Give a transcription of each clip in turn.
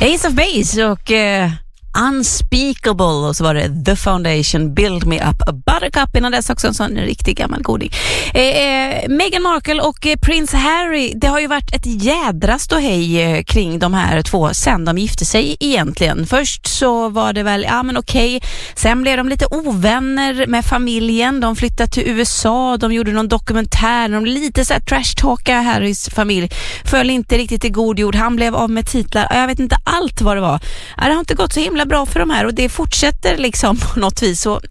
Ace of Base och Unspeakable, och så var det The Foundation, Build Me Up, A Buttercup innan dess, också en sån riktig gammal goding. Meghan Markle och prins Harry, det har ju varit ett jädra ståhej kring de här två sen de gifte sig egentligen. Först så var det väl, ja men okej, sen blev de lite ovänner med familjen, de flyttade till USA, de gjorde någon dokumentär, de lite så här trash-talka Harrys familj, föll inte riktigt i god jord, han blev av med titlar, jag vet inte allt vad det var. Det har inte gått så himla bra för de här, och det fortsätter liksom på något vis så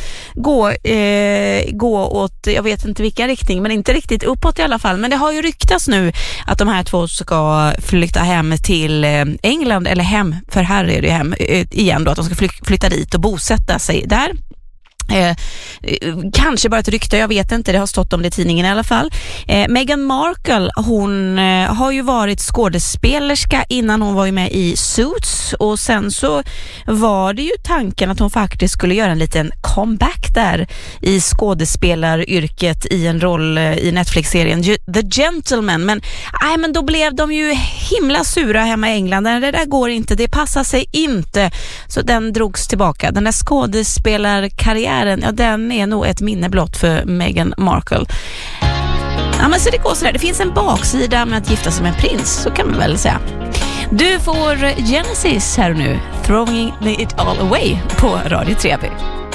gå åt, jag vet inte vilken riktning, men inte riktigt uppåt i alla fall. Men det har ju ryktats nu att de här två ska flytta hem till England, eller hem, för här är det hem igen då, att de ska flytta dit och bosätta sig där. Kanske bara ett rykte, jag vet inte, det har stått om det i tidningen i alla fall. Meghan Markle, hon har ju varit skådespelerska innan hon var ju med i Suits, och sen så var det ju tanken att hon faktiskt skulle göra en liten comeback där i skådespelaryrket i en roll i Netflix-serien The Gentleman, men då blev de ju himla sura hemma i England. Det där går inte, det passar sig inte, så den drogs tillbaka. Den där skådespelarkarriären, ja, den är nog ett minne blott för Meghan Markle. Ja, men så det går sådär. Det finns en baksida med att gifta sig med en prins, så kan man väl säga. Du får Genesis här nu, Throwing It All Away på Radio 3.